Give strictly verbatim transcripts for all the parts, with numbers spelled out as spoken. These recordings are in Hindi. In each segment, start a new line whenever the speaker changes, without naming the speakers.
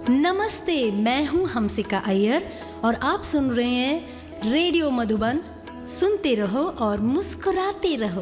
नमस्ते, मैं हूँ हमसिका अय्यर और आप सुन रहे हैं रेडियो मधुबन। सुनते रहो और मुस्कुराते रहो।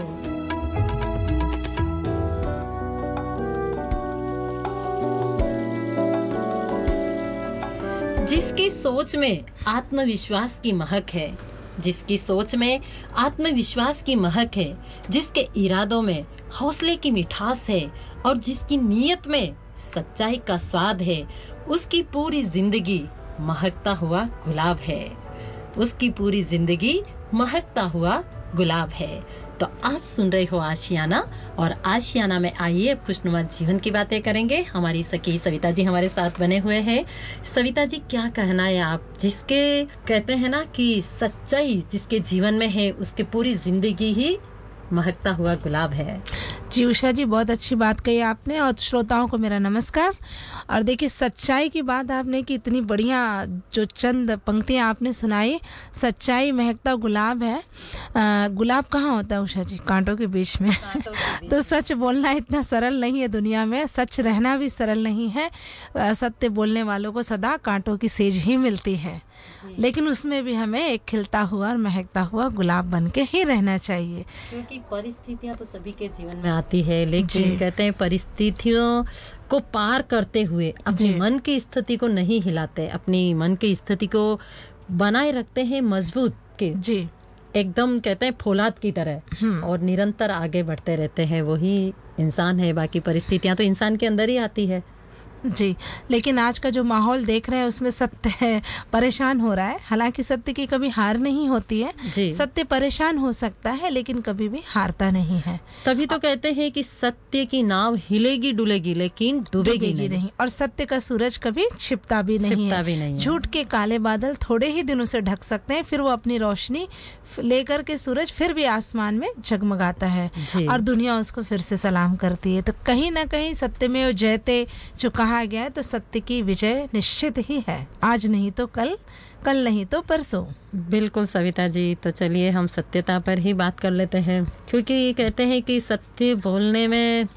जिसकी सोच में आत्मविश्वास की महक है, जिसकी सोच में आत्मविश्वास की महक है, जिसके इरादों में हौसले की मिठास है और जिसकी नीयत में सच्चाई का स्वाद है, उसकी पूरी जिंदगी महकता हुआ गुलाब है। उसकी पूरी जिंदगी महकता हुआ गुलाब है। तो आप सुन रहे हो आशियाना, और आशियाना में आइए अब खुशनुमा जीवन की बातें करेंगे। हमारी सखी सविता जी हमारे साथ बने हुए हैं। सविता जी, क्या कहना है आप, जिसके कहते हैं ना कि सच्चाई जिसके जीवन में है उसकी पूरी जिंदगी ही महकता हुआ गुलाब है।
जी उषा जी, बहुत अच्छी बात कही आपने, और श्रोताओं को मेरा नमस्कार। और देखिए, सच्चाई की बात आपने की, इतनी बढ़िया जो चंद पंक्तियां आपने सुनाई। सच्चाई महकता गुलाब है। आ, गुलाब कहाँ होता है उषा जी? कांटों के बीच में।
कांटों के बीच
तो सच बोलना इतना सरल नहीं है दुनिया में, सच रहना भी सरल नहीं है। आ, सत्य बोलने वालों को सदा कांटों की सेज ही मिलती है, लेकिन उसमें भी हमें एक खिलता हुआ और महकता हुआ गुलाब बन के ही रहना चाहिए।
क्योंकि परिस्थितियां तो सभी के जीवन में आती है, लेकिन कहते हैं परिस्थितियों को पार करते हुए अपने मन की स्थिति को नहीं हिलाते, अपनी मन की स्थिति को बनाए रखते हैं मजबूत के
जी
एकदम कहते हैं फौलाद की तरह, और निरंतर आगे बढ़ते रहते हैं। वही इंसान है। बाकी परिस्थितियां तो इंसान के अंदर ही आती है।
जी, लेकिन आज का जो माहौल देख रहे हैं उसमें सत्य परेशान हो रहा है। हालांकि सत्य की कभी हार नहीं होती है। सत्य परेशान हो सकता है लेकिन कभी भी हारता नहीं है।
तभी तो कहते हैं कि सत्य की नाव हिलेगी डुलेगी लेकिन डूबेगी नहीं।, नहीं
और सत्य का सूरज कभी छिपता भी नहीं
छिपता
है।
भी नहीं है।
झूठ के काले बादल थोड़े ही दिनों से ढक सकते हैं, फिर वो अपनी रोशनी लेकर के सूरज फिर भी आसमान में जगमगाता है और दुनिया उसको फिर से सलाम करती है। तो कहीं ना कहीं सत्य में जयते जो कहा गया है, तो सत्य की विजय निश्चित ही है। आज नहीं तो कल, कल नहीं तो परसों।
बिल्कुल सविता जी, तो चलिए हम सत्यता पर ही बात कर लेते हैं। क्योंकि कहते हैं कि सत्य बोलने में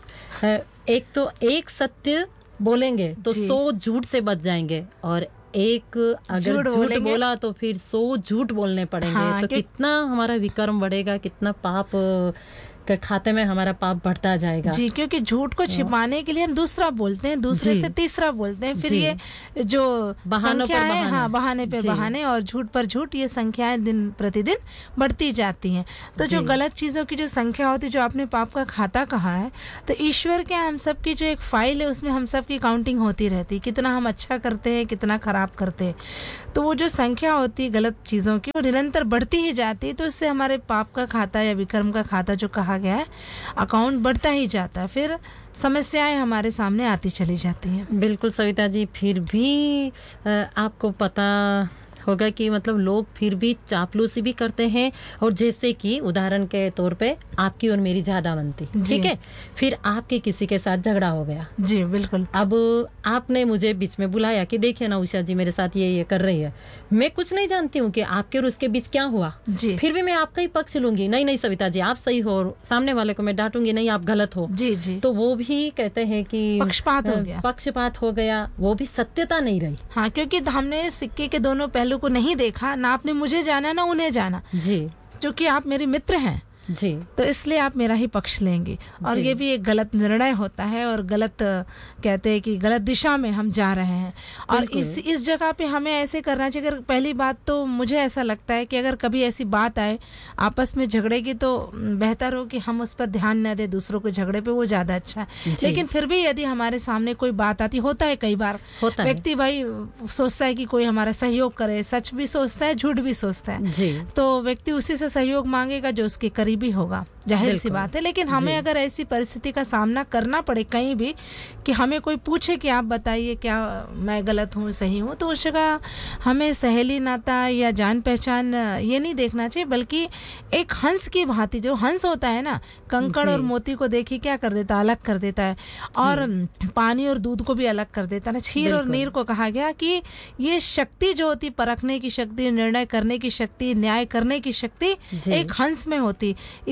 एक तो एक सत्य बोलेंगे तो सौ झूठ से बच जाएंगे, और एक अगर झूठ बोला तो फिर सौ झूठ बोलने पड़ेंगे। हाँ, तो कितना हमारा विक्रम बढ़ेगा, कितना पाप के खाते में हमारा पाप बढ़ता जाएगा।
जी, क्योंकि झूठ को छिपाने के लिए हम दूसरा बोलते हैं, दूसरे से तीसरा बोलते हैं, फिर ये जो
बहानों पर बहाने,
हाँ बहाने पे बहाने और झूठ पर झूठ, ये संख्याएं दिन प्रतिदिन बढ़ती जाती हैं। तो जो गलत चीजों की जो संख्या होती है, जो आपने पाप का खाता कहा है, तो ईश्वर के हम सब की जो एक फाइल है उसमें हम सब की काउंटिंग होती रहती है, कितना हम अच्छा करते हैं, कितना खराब करते हैं। तो वो जो संख्या होती है गलत चीजों की, वो निरंतर बढ़ती ही जाती है। तो इससे हमारे पाप का खाता या विक्रम का खाता जो कहा गया है, अकाउंट बढ़ता ही जाता है, फिर समस्याएं हमारे सामने आती चली जाती हैं।
बिल्कुल सविता जी, फिर भी आपको पता होगा कि मतलब लोग फिर भी चापलूसी भी करते हैं, और जैसे कि उदाहरण के तौर पे आपकी और मेरी ज्यादा बनती, ठीक है, फिर आपके किसी के साथ झगड़ा हो गया।
जी बिल्कुल।
अब आपने मुझे बीच में बुलाया कि देखिए ना उषा जी मेरे साथ ये ये कर रही है, मैं कुछ नहीं जानती हूँ कि आपके और उसके बीच क्या हुआ,
जी
फिर भी मैं आपका ही पक्ष लूंगी, नहीं नहीं सविता जी आप सही हो, और सामने वाले को मैं डांटूंगी, नहीं आप गलत हो।
जी जी।
तो वो भी कहते हैं कि
पक्षपात हो गया,
पक्षपात हो गया, वो भी सत्यता नहीं रही।
हाँ, क्योंकि हमने सिक्के के दोनों पहलू को नहीं देखा, ना आपने मुझे जाना ना उन्हें जाना।
जी,
क्योंकि आप मेरे मित्र हैं
जी,
तो इसलिए आप मेरा ही पक्ष लेंगे, और ये भी एक गलत निर्णय होता है, और गलत कहते हैं कि गलत दिशा में हम जा रहे हैं। और इस इस जगह पे हमें ऐसे करना चाहिए। अगर पहली बात तो मुझे ऐसा लगता है कि अगर कभी ऐसी बात आए आपस में झगड़े की, तो बेहतर हो कि हम उस पर ध्यान न दें, दूसरों को झगड़े पे, वो ज्यादा अच्छा है। लेकिन फिर भी यदि हमारे सामने कोई बात आती, होता है कई बार व्यक्ति भाई सोचता है कि कोई हमारा सहयोग करे, सच भी सोचता है, झूठ भी सोचता है, तो व्यक्ति उसी से सहयोग मांगेगा जो उसके करीब भी होगा, जाहिर सी बात है। लेकिन हमें अगर ऐसी परिस्थिति का सामना करना पड़े कहीं भी, कि हमें कोई पूछे कि आप बताइए क्या मैं गलत हूँ सही हूँ, तो उस जगह हमें सहेली नाता या जान पहचान ये नहीं देखना चाहिए, बल्कि एक हंस की भांति, जो हंस होता है ना, कंकड़ और मोती को देखिए क्या कर देता है, अलग कर देता है, और पानी और दूध को भी अलग कर देता है ना। क्षीर और नीर को कहा गया कि ये शक्ति जो होती, परखने की शक्ति, निर्णय करने की शक्ति, न्याय करने की शक्ति एक हंस में होती। इसीलिए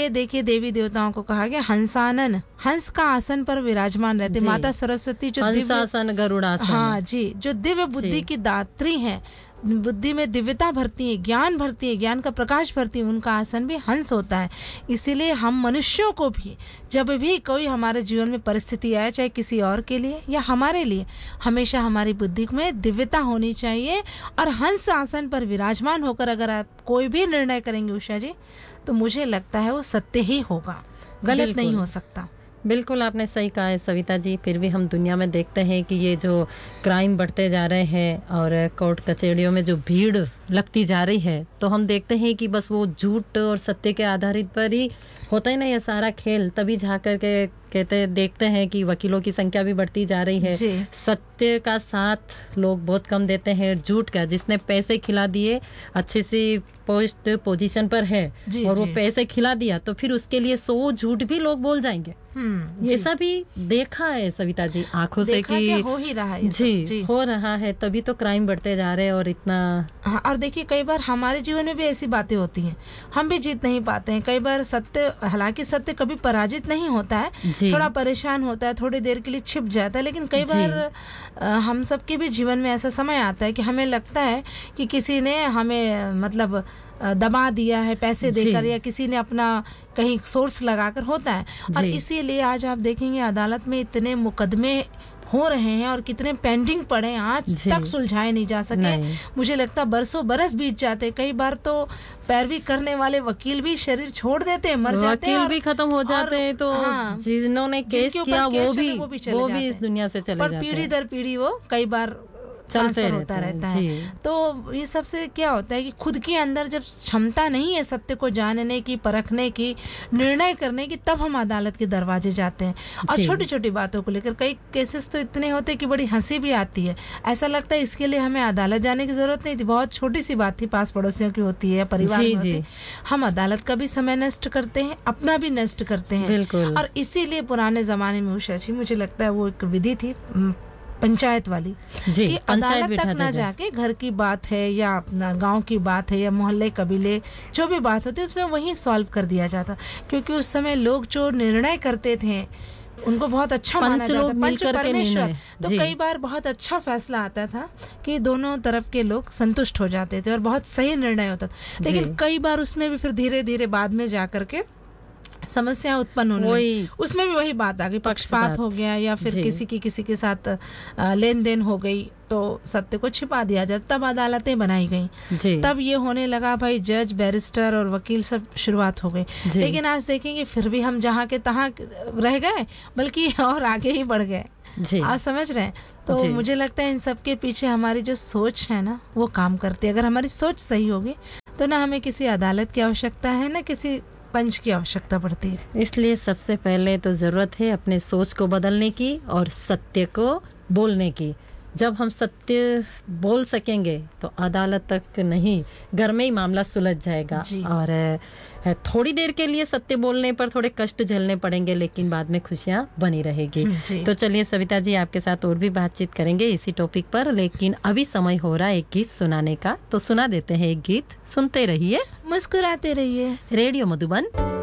इसीलिए देखिए देवी देवताओं को कहा गया हंसानन, हंस का आसन पर विराजमान रहते। माता सरस्वती जो
हंसासन गरुड़ासन,
हाँ जी, जो दिव्य बुद्धि की दात्री हैं, बुद्धि में दिव्यता भरती है, ज्ञान भरती है, ज्ञान का प्रकाश भरती है, उनका आसन भी हंस होता है। इसीलिए हम मनुष्यों को भी जब भी कोई हमारे जीवन में परिस्थिति आए, चाहे किसी और के लिए या हमारे लिए, हमेशा हमारी बुद्धि में दिव्यता होनी चाहिए। और हंस आसन पर विराजमान होकर अगर आप कोई भी निर्णय करेंगे उषा जी, तो मुझे लगता है वो सत्य ही होगा, गलत नहीं हो सकता।
बिल्कुल आपने सही कहा है सविता जी। फिर भी हम दुनिया में देखते हैं कि ये जो क्राइम बढ़ते जा रहे हैं और कोर्ट कचहरियों में जो भीड़ लगती जा रही है, तो हम देखते हैं कि बस वो झूठ और सत्य के आधारित पर ही होता ही नहीं ये सारा खेल। तभी जा कर के कहते देखते हैं कि वकीलों की संख्या भी बढ़ती जा रही है, सत्य का साथ लोग बहुत कम देते हैं। झूठ का, जिसने पैसे खिला दिए, अच्छे से पोस्ट पोजीशन पर है और वो पैसे खिला दिया, तो फिर उसके लिए सौ झूठ भी लोग बोल जाएंगे। ये सब भी देखा है सविता जी आंखों से कि
हो ही रहा है
जी, जी हो रहा है, तभी तो क्राइम बढ़ते जा रहे हैं और इतना।
हाँ, और देखिए कई बार हमारे जीवन में भी ऐसी बातें होती हैं, हम भी जीत नहीं पाते हैं। कई बार सत्य, हालांकि सत्य कभी पराजित नहीं होता है, थोड़ा परेशान होता है, थोड़ी देर के लिए छिप जाता है, लेकिन कई बार हम सबके भी जीवन में ऐसा समय आता है कि हमें लगता है कि किसी ने हमें मतलब दबा दिया है पैसे देकर, या किसी ने अपना कहीं सोर्स लगाकर, होता है। और इसीलिए आज आप देखेंगे अदालत में इतने मुकदमे हो रहे हैं और कितने पेंडिंग पड़े हैं, आज तक सुलझाए नहीं जा सके। मुझे लगता है बरसों बरस बीत जाते, कई बार तो पैरवी करने वाले वकील भी शरीर छोड़ देते हैं, मर जाते हैं,
वकील भी खत्म हो जाते हैं। तो हाँ, जिन्होंने केस किया वो भी वो भी, वो भी इस दुनिया से चले जाते हैं।
पीढ़ी दर पीढ़ी वो कई बार
चलते
होता रहता है। तो ये सबसे क्या होता है कि खुद के अंदर जब क्षमता नहीं है सत्य को जानने की, परखने की, निर्णय करने की, तब हम अदालत के दरवाजे जाते हैं। और छोटी छोटी बातों को लेकर कई केसेस तो इतने होते हैं कि बड़ी हंसी भी आती है। ऐसा लगता है इसके लिए हमें अदालत जाने की जरूरत नहीं थी, बहुत छोटी सी बात थी, पास पड़ोसियों की होती है, परिवार में होती है। हम अदालत का भी समय नष्ट करते हैं, अपना भी नष्ट करते हैं। और इसीलिए पुराने जमाने में उषा जी, मुझे लगता है वो एक विधि थी पंचायत वाली, जी, कि अदालत तक ना जाके घर की बात है या अपना गांव की बात है या मोहल्ले कबीले जो भी बात होती है उसमें वहीं सॉल्व कर दिया जाता। क्योंकि उस समय लोग जो निर्णय करते थे उनको बहुत अच्छा माना जाता, पंच परमेश्वर। तो कई बार बहुत अच्छा फैसला आता था कि दोनों तरफ के लोग संतुष्ट हो जाते थे और बहुत सही निर्णय होता था। लेकिन कई बार उसमें भी फिर धीरे धीरे बाद में जाकर के समस्या उत्पन्न होने लगी, उसमें भी वही बात आ गई, पक्षपात हो गया या फिर किसी की किसी के साथ लेन देन हो गई, तो सत्य को छिपा दिया जाता। तब अदालतें बनाई गई, तब ये होने लगा भाई जज, बैरिस्टर और वकील सब शुरुआत हो गई। लेकिन आज देखेंगे फिर भी हम जहाँ के तहाँ रह गए, बल्कि और आगे ही बढ़ गए। आप समझ रहे हैं? तो मुझे लगता है इन सब के पीछे हमारी जो सोच है ना, वो काम करती है। अगर हमारी सोच सही होगी तो ना हमें किसी अदालत की आवश्यकता है, ना किसी पंच की आवश्यकता पड़ती है।
इसलिए सबसे पहले तो जरूरत है अपने सोच को बदलने की और सत्य को बोलने की। जब हम सत्य बोल सकेंगे तो अदालत तक नहीं, घर में ही मामला सुलझ जाएगा। और थोड़ी देर के लिए सत्य बोलने पर थोड़े कष्ट झेलने पड़ेंगे, लेकिन बाद में खुशियां बनी रहेगी। तो चलिए सविता जी, आपके साथ और भी बातचीत करेंगे इसी टॉपिक पर, लेकिन अभी समय हो रहा है एक गीत सुनाने का, तो सुना देते हैं एक गीत। सुनते रहिए,
मुस्कुराते रहिए।
रेडियो मधुबन